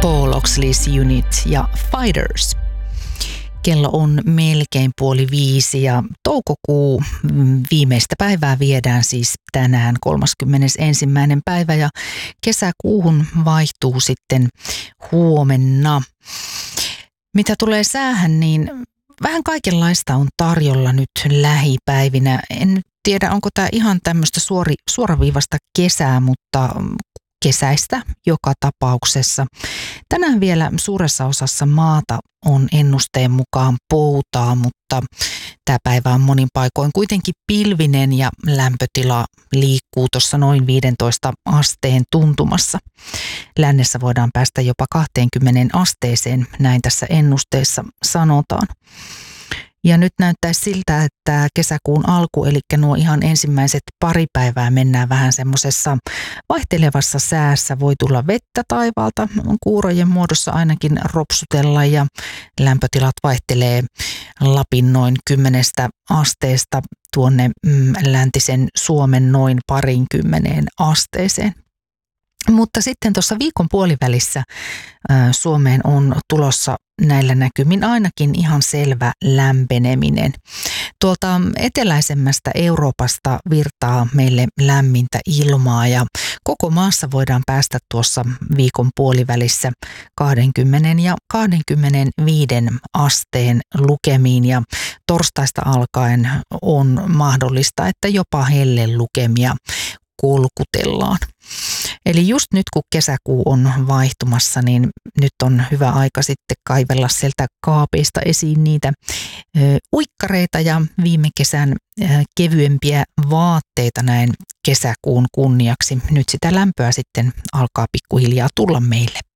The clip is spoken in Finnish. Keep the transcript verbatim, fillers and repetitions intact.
Paul Oxley's Unit ja Fighters. Kello on melkein puoli viisi ja toukokuu viimeistä päivää viedään siis tänään kolmaskymmenesensimmäinen päivä ja kesäkuuhun vaihtuu sitten huomenna. Mitä tulee säähän, niin vähän kaikenlaista on tarjolla nyt lähipäivinä. En nyt tiedä, onko tämä ihan tämmöistä suori, suoraviivasta kesää, mutta kesäistä joka tapauksessa. Tänään vielä suuressa osassa maata on ennusteen mukaan poutaa, mutta tämä päivä on monin paikoin kuitenkin pilvinen ja lämpötila liikkuu tuossa noin viisitoista asteen tuntumassa. Lännessä voidaan päästä jopa kaksikymmentä asteeseen, näin tässä ennusteessa sanotaan. Ja nyt näyttäisi siltä, että kesäkuun alku, eli nuo ihan ensimmäiset pari päivää mennään vähän semmoisessa vaihtelevassa säässä. Voi tulla vettä taivaalta, kuurojen muodossa ainakin ropsutella ja lämpötilat vaihtelee Lapin noin kymmenestä asteesta tuonne mm, läntisen Suomen noin parinkymmeneen asteeseen. Mutta sitten tuossa viikon puolivälissä ä, Suomeen on tulossa näillä näkymin ainakin ihan selvä lämpeneminen. Tuolta eteläisemmästä Euroopasta virtaa meille lämmintä ilmaa ja koko maassa voidaan päästä tuossa viikon puolivälissä kaksikymmentä ja kaksikymmentäviisi asteen lukemiin ja torstaista alkaen on mahdollista, että jopa hellelukemia kolkutellaan. Eli just nyt kun kesäkuu on vaihtumassa, niin nyt on hyvä aika sitten kaivella sieltä kaapeista esiin niitä ö, uikkareita ja viime kesän ö, kevyempiä vaatteita näin kesäkuun kunniaksi. Nyt sitä lämpöä sitten alkaa pikkuhiljaa tulla meille.